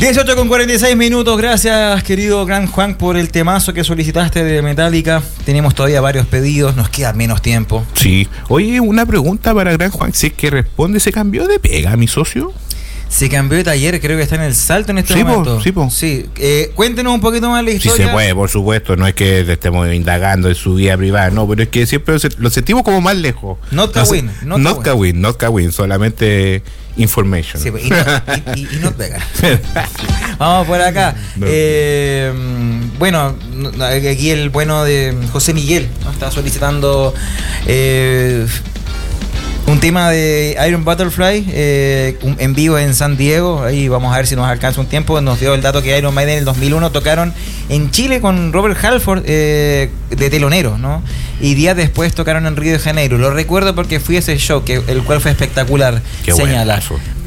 18:46. Gracias, querido Gran Juan, por el temazo que solicitaste de Metallica. Tenemos todavía varios pedidos, nos queda menos tiempo. Sí. Oye, una pregunta para Gran Juan. Si es que responde, ¿se cambió de pega, mi socio? Se cambió de taller, creo que está en el Salto en este momento. Sí. Cuéntenos un poquito más la historia. Sí se puede, por supuesto. No es que estemos indagando en su vida privada, no, pero es que siempre lo sentimos como más lejos. Not Kawin, solamente information. Sí, y no pega. Vamos por acá. No. Bueno, aquí el bueno de José Miguel, ¿no? Está solicitando un tema de Iron Butterfly en vivo en San Diego. Ahí vamos a ver si nos alcanza un tiempo. Nos dio el dato que Iron Maiden en el 2001 tocaron en Chile con Robert Halford de telonero, ¿no? Y días después tocaron en Río de Janeiro. Lo recuerdo porque fui a ese show, el cual fue espectacular. Qué señala.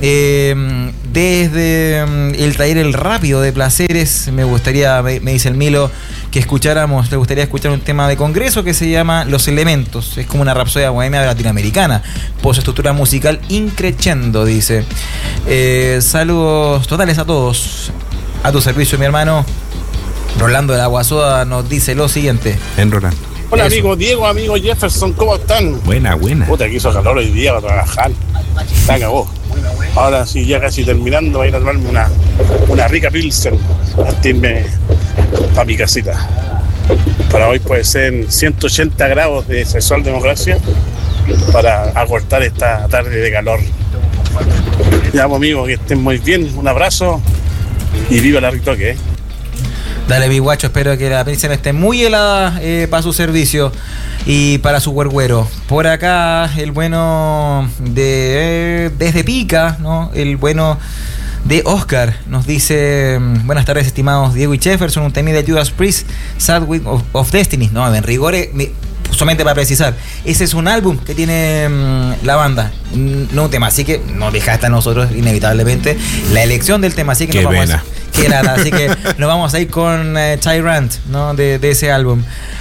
Desde el taller El Rápido de Placeres, me gustaría, me dice el Milo, que escucháramos, le gustaría escuchar un tema de Congreso que se llama Los Elementos. Es como una rapsodia bohemia latinoamericana, postestructura musical increchendo, dice. Saludos totales a todos. A tu servicio, mi hermano. Rolando de la Guasoda nos dice lo siguiente. En Rolando. Hola, amigo Diego, amigo Jefferson, ¿cómo están? Buena. Puta, que hizo calor hoy día para trabajar. Se acabó. Ahora sí, ya casi terminando, voy a ir a tomarme una rica Pilsen antes de irme para mi casita. Para hoy puede ser 180 grados de socialdemocracia para acortar esta tarde de calor. Ya, pues, amigo, que estén muy bien. Un abrazo y viva la Ritoque, ¿eh? Dale, mi guacho, espero que la Pilsen esté muy helada para su servicio y para su huerguero. Por acá, el bueno de Desde Pica, ¿no? El bueno de Oscar nos dice: buenas tardes, estimados Diego y Jefferson, un tema de Judas Priest, Sad Week of Destiny. No, en rigor, solamente para precisar, ese es un álbum que tiene la banda, no un tema, así que nos deja hasta nosotros inevitablemente la elección del tema, así que nos vamos así que nos vamos a ir con Tyrant, ¿no? de ese álbum.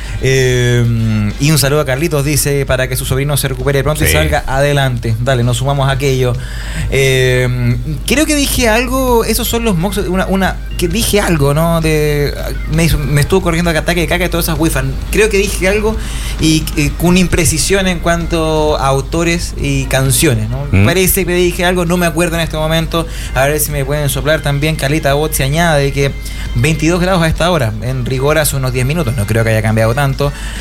Y un saludo a Carlitos, dice, para que su sobrino se recupere pronto y salga adelante. Dale, nos sumamos a aquello. Creo que dije algo, esos son los mocks, que dije algo, ¿no? Me estuvo corriendo ataque de caca y todas esas wifas. Creo que dije algo y con una imprecisión en cuanto a autores y canciones, ¿no? Parece que dije algo, no me acuerdo en este momento. A ver si me pueden soplar también. Carlita Bot se añade que 22 grados a esta hora, en rigor hace unos 10 minutos, no creo que haya cambiado tanto.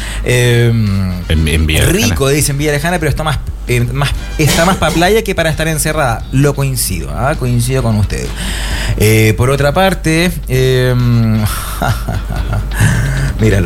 En Villa rico, dicen Villa Lejana, pero está más para playa que para estar encerrada. Lo coincido, coincido con ustedes. Por otra parte, míralo.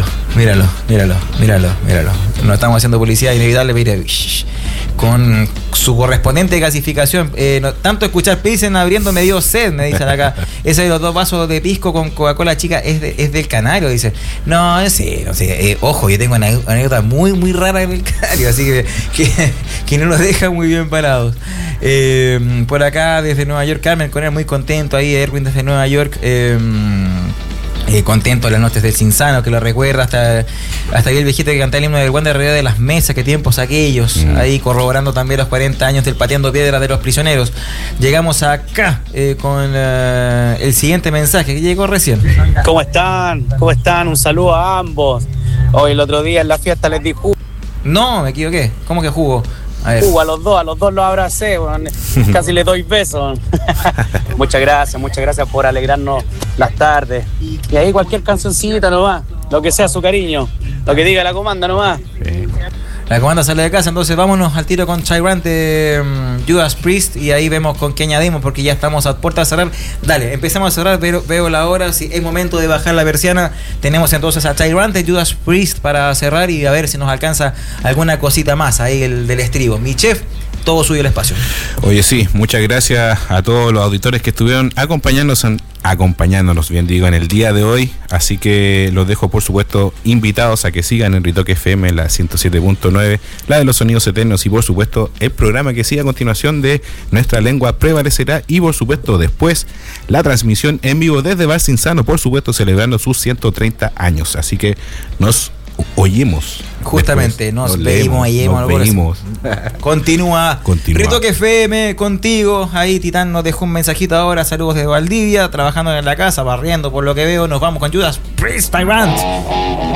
No estamos haciendo publicidad inevitable, mire, con su correspondiente gasificación. Tanto escuchar Pilsen abriendo me dio sed, me dicen acá. Ese de los 2 vasos de pisco con Coca-Cola chica es del Canario, dice. No sé. Ojo, yo tengo una anécdota muy, muy rara en el Canario, así que no nos deja muy bien parados. Por acá, desde Nueva York, Carmen, con él muy contento. Ahí, Erwin, desde Nueva York. Contento de las noches del Cinzano, que lo recuerda hasta ahí el viejito que cantaba el himno del Wanda Río de las Mesas, que tiempos aquellos, ahí corroborando también los 40 años del Pateando Piedras de los Prisioneros. Llegamos acá con el siguiente mensaje que llegó recién. ¿Cómo están? Un saludo a ambos. Hoy el otro día en la fiesta les di jugo. No, me equivoqué. ¿Cómo que jugo? A los dos los abracé, bueno, casi les doy besos. Muchas gracias por alegrarnos las tardes. Y ahí cualquier cancioncita nomás, lo que sea su cariño, lo que diga la comanda nomás. La comanda sale de casa, entonces vámonos al tiro con Tyrant de Judas Priest y ahí vemos con qué añadimos, porque ya estamos a puerta de cerrar. Dale, empecemos a cerrar, pero veo la hora, si es momento de bajar la persiana. Tenemos entonces a Tyrant de Judas Priest para cerrar y a ver si nos alcanza alguna cosita más ahí del estribo. Mi chef, todo suyo el espacio. Oye, sí, muchas gracias a todos los auditores que estuvieron acompañándonos, bien digo, en el día de hoy. Así que los dejo, por supuesto, invitados a que sigan en Ritoque FM, la 107.9, la de los sonidos eternos, y por supuesto el programa que sigue a continuación de Nuestra Lengua Prevalecerá, y por supuesto después la transmisión en vivo desde Bar Cinzano, por supuesto celebrando sus 130 años. Así que nos oímos. Justamente, después. nos veímos. Continúa. Ritoque FM contigo. Ahí Titán nos dejó un mensajito ahora. Saludos de Valdivia, trabajando en la casa, barriendo por lo que veo. Nos vamos con Judas Priest Tyrant.